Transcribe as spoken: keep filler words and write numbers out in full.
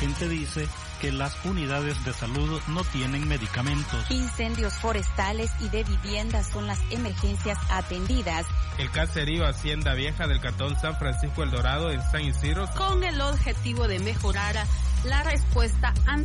gente dice que las unidades de salud no tienen medicamentos. Incendios forestales y de viviendas son las emergencias atendidas. El caserío Hacienda Vieja del Cantón San Francisco El Dorado en San Isidro, con el objetivo de mejorar la respuesta ante